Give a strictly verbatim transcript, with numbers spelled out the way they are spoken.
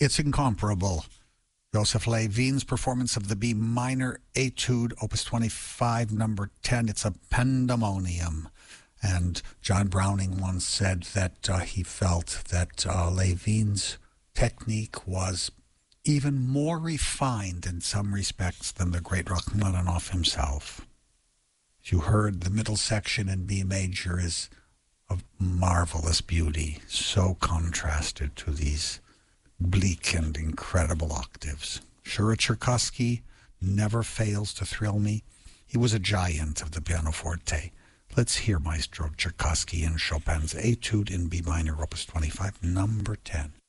It's incomparable. Joseph Levin's performance of the B minor Etude, Opus twenty-five, number ten. It's a pandemonium. And John Browning once said that uh, he felt that uh, Levin's technique was even more refined in some respects than the great Rachmaninoff himself. As you heard, the middle section in B major is of marvelous beauty, so contrasted to these bleak and incredible octaves. Sure, Tchaikovsky never fails to thrill me. He was a giant of the pianoforte. Let's hear Maestro Tchaikovsky in Chopin's Etude in B minor, Opus twenty-five, number ten.